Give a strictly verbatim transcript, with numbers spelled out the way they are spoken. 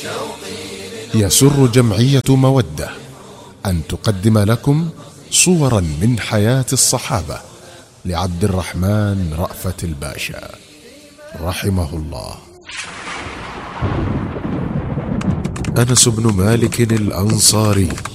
يسر جمعية مودة أن تقدم لكم صورا من حياة الصحابة لعبد الرحمن رأفت الباشا رحمه الله. أنس بن مالك الأنصاري